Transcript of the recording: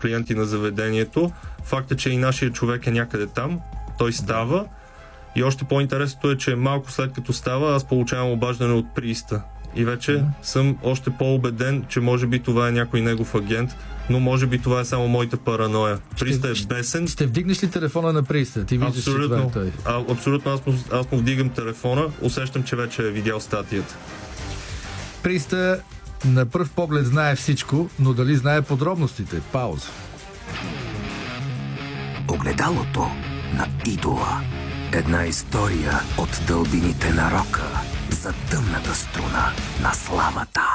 клиенти на заведението. Факт е, че и нашия човек е някъде там, той става и още по-интересното е, че малко след като става, аз получавам обаждане от прииста. И вече съм още по-убеден, че може би това е някой негов агент, но може би това е само моята параноя. Прииста е бесен. Ще вдигнеш ли телефона на прииста? Ти виждаш, че това е той. Абсолютно, аз му вдигам телефона, усещам, че вече е видял статията. Прииста на пръв поглед знае всичко, но дали знае подробностите? Пауза. Огледалото на идола. Една история от дълбините на рока за тъмната струна на славата.